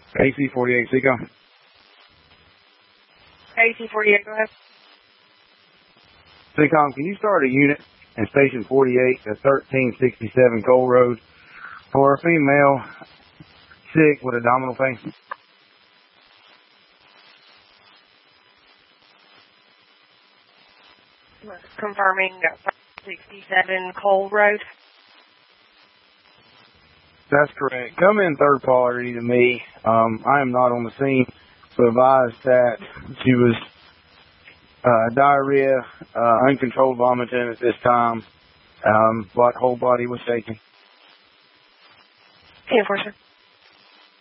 AC-48, Seco. AC-48, go ahead. SECOM, can you start a unit in Station 48 at 1367 Cole Road for a female sick with abdominal pain? Confirming 67 Cole Road. That's correct. Come in third party to me. I am not on the scene, so advise that she was diarrhea, uncontrolled vomiting at this time, but whole body was shaking. 10-4, sir.